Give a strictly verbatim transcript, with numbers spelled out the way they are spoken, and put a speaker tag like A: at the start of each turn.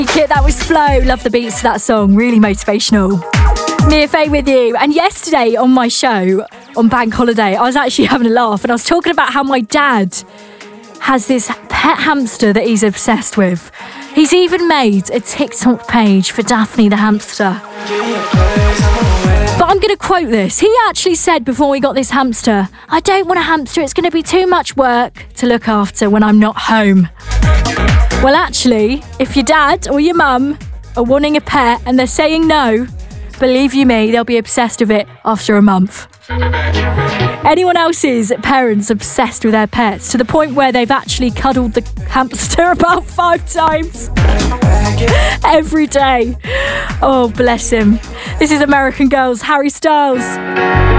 A: That was Flow. Love the beats to that song. Really motivational. Mia Faye with you. And yesterday on my show on Bank Holiday, I was actually having a laugh and I was talking about how my dad has this pet hamster that he's obsessed with. He's even made a TikTok page for Daphne the hamster. But I'm going to quote this. He actually said before we got this hamster, I don't want a hamster. It's going to be too much work to look after when I'm not home. Well, actually, if your dad or your mum are wanting a pet and they're saying no, believe you me, they'll be obsessed with it after a month. Anyone else's parents obsessed with their pets to the point where they've actually cuddled the hamster about five times every day. Oh, bless him. This is American Girls, Harry Styles.